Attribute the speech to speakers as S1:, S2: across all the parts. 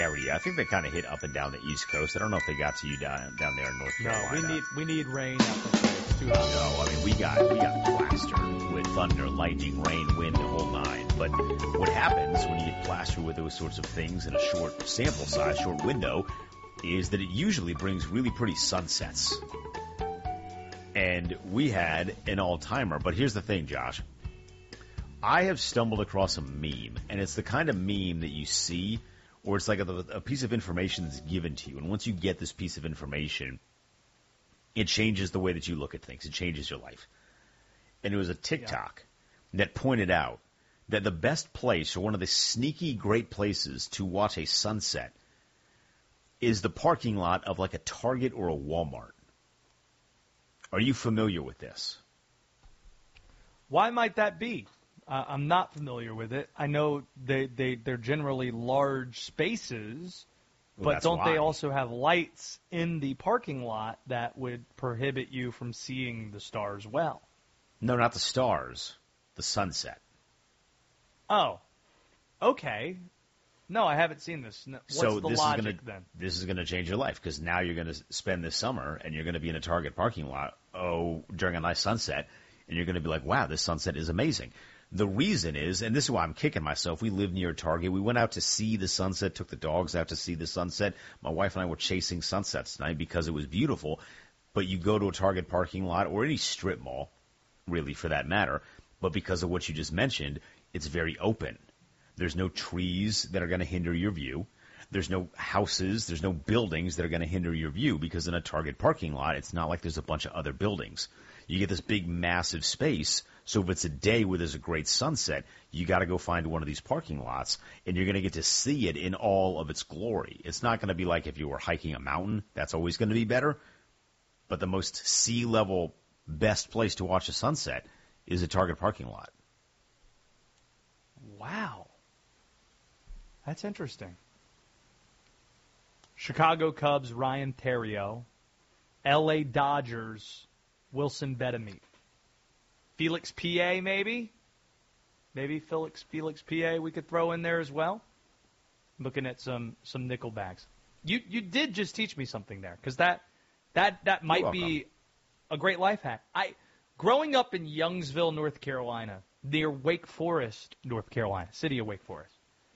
S1: area. I think they kind of hit up and down the East Coast. I don't know if they got to you down there in North Carolina.
S2: No, we need rain out this way. It's too hot.
S1: No, I mean we got plastered with thunder, lightning, rain, wind, the whole nine. But what happens when you get plastered with those sorts of things in a short sample size, short window, is that it usually brings really pretty sunsets. And we had an all-timer. But here's the thing, Josh. I have stumbled across a meme, and it's the kind of meme that you see where it's like a piece of information that's given to you. And once you get this piece of information, it changes the way that you look at things. It changes your life. And it was a TikTok that pointed out that the best place, or one of the sneaky great places to watch a sunset, is the parking lot of like a Target or a Walmart. Are you familiar with this?
S2: Why might that be? I'm not familiar with it. I know they're generally large spaces, but don't they also have lights in the parking lot that would prohibit you from seeing the stars well?
S1: No, not the stars. The sunset.
S2: Oh, okay. No, I haven't seen this. What's the logic then?
S1: This is going to change your life, because now you're going to spend this summer and you're going to be in a Target parking lot during a nice sunset, and you're going to be like, wow, this sunset is amazing. The reason is, and this is why I'm kicking myself, we live near Target. We went out to see the sunset, took the dogs out to see the sunset. My wife and I were chasing sunsets tonight because it was beautiful. But you go to a Target parking lot, or any strip mall, really, for that matter, but because of what you just mentioned, it's very open. There's no trees that are going to hinder your view. There's no houses, there's no buildings that are going to hinder your view, because in a Target parking lot, it's not like there's a bunch of other buildings. You get this big, massive space, so if it's a day where there's a great sunset, you got to go find one of these parking lots, and you're going to get to see it in all of its glory. It's not going to be like if you were hiking a mountain. That's always going to be better. But the most sea-level, best place to watch a sunset is a Target parking lot.
S2: Wow. That's interesting. Chicago Cubs, Ryan Theriot. L.A. Dodgers, Wilson Betemit. Felix PA, maybe? Maybe Felix PA we could throw in there as well. Looking at some Nickelbacks. You did just teach me something there, because that might be a great life hack. Growing up in Youngsville, North Carolina, near Wake Forest, North Carolina, city of Wake Forest,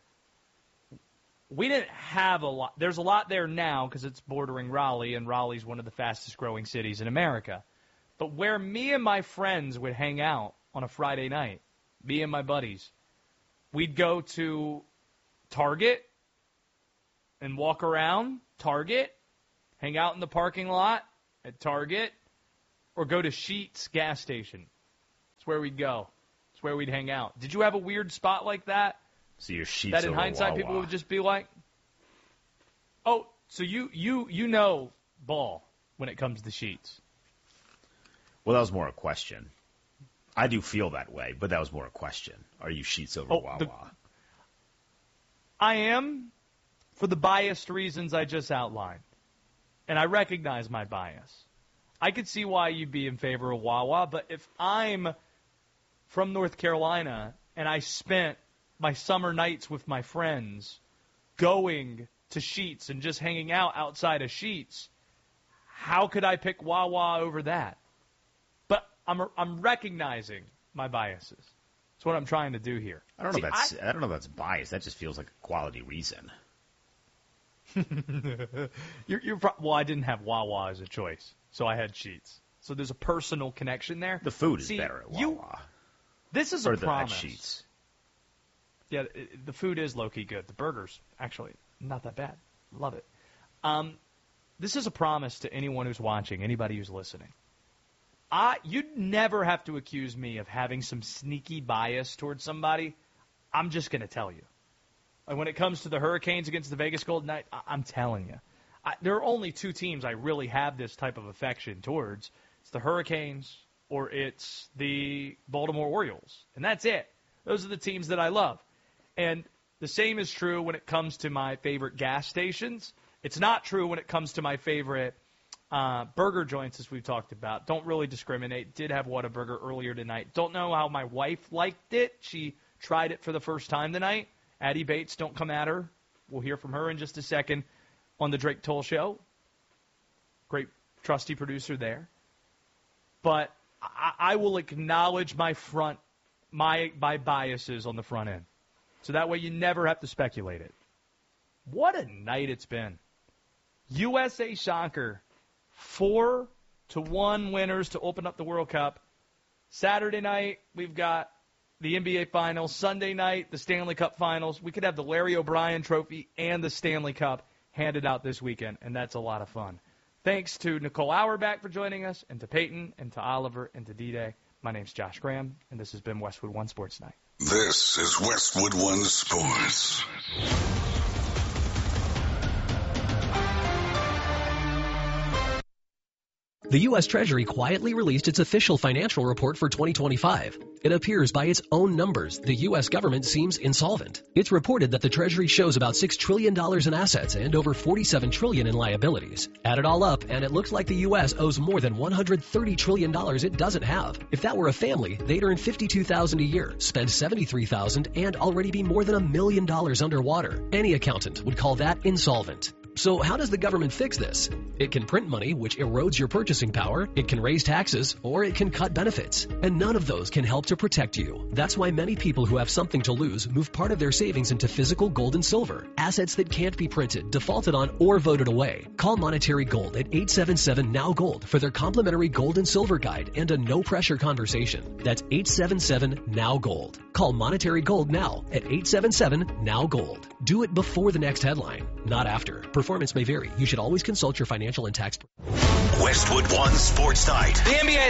S2: we didn't have a lot. There's a lot there now because it's bordering Raleigh, and Raleigh's one of the fastest growing cities in America. But where me and my friends would hang out on a Friday night, me and my buddies, we'd go to Target and walk around Target, hang out in the parking lot at Target, or go to Sheetz gas station. That's where we'd go. That's where we'd hang out. Did you have a weird spot like that?
S1: So your Sheetz
S2: that in
S1: over
S2: hindsight
S1: Wawa.
S2: people would just be like, oh, so you know ball when it comes to Sheetz.
S1: Well, that was more a question. I do feel that way, but that was more a question. Are you Sheetz over Wawa?
S2: I am, for the biased reasons I just outlined. And I recognize my bias. I could see why you'd be in favor of Wawa, but if I'm from North Carolina and I spent my summer nights with my friends going to Sheetz and just hanging out outside of Sheetz, how could I pick Wawa over that? But I'm recognizing my biases. That's what I'm trying to do here.
S1: I don't know if that's bias. That just feels like a quality reason.
S2: Well, I didn't have Wawa as a choice, so I had Sheetz. So there's a personal connection there.
S1: The food is better at Wawa.
S2: This is a promise.
S1: At Sheetz.
S2: Yeah, the food is low-key good. The burgers, actually, not that bad. Love it. This is a promise to anyone who's watching, anybody who's listening. You'd never have to accuse me of having some sneaky bias towards somebody. I'm just going to tell you. And when it comes to the Hurricanes against the Vegas Golden Knights, I'm telling you. There are only two teams I really have this type of affection towards. It's the Hurricanes or it's the Baltimore Orioles. And that's it. Those are the teams that I love. And the same is true when it comes to my favorite gas stations. It's not true when it comes to my favorite burger joints, as we've talked about. Don't really discriminate. Did have Whataburger earlier tonight. Don't know how my wife liked it. She tried it for the first time tonight. Addie Bates, don't come at her. We'll hear from her in just a second on the Drake Toll Show. Great, trusty producer there. But I will acknowledge my biases on the front end. So that way you never have to speculate it. What a night it's been. USA Soccer, 4-1 winners to open up the World Cup. Saturday night, we've got the NBA Finals. Sunday night, the Stanley Cup Finals. We could have the Larry O'Brien Trophy and the Stanley Cup handed out this weekend, and that's a lot of fun. Thanks to Nicole Auerbach for joining us, and to Peyton, and to Oliver, and to D-Day. My name's Josh Graham, and this has been Westwood One Sports Night.
S3: This is Westwood One Sports.
S4: The U.S. Treasury quietly released its official financial report for 2025. It appears by its own numbers the U.S. government seems insolvent. It's reported that the Treasury shows about $6 trillion in assets and over $47 trillion in liabilities. Add it all up, and it looks like the U.S. owes more than $130 trillion it doesn't have. If that were a family, they'd earn $52,000 a year, spend $73,000, and already be more than $1 million underwater. Any accountant would call that insolvent. So how does the government fix this? It can print money, which erodes your purchasing power, it can raise taxes, or it can cut benefits. And none of those can help to protect you. That's why many people who have something to lose move part of their savings into physical gold and silver, assets that can't be printed, defaulted on, or voted away. Call Monetary Gold at 877-NOW-GOLD for their complimentary gold and silver guide and a no-pressure conversation. That's 877-NOW-GOLD. Call Monetary Gold now at 877-NOW-GOLD. Do it before the next headline, not after. Performance may vary. You should always consult your financial and tax.
S3: Westwood One Sports Night.
S5: The NBA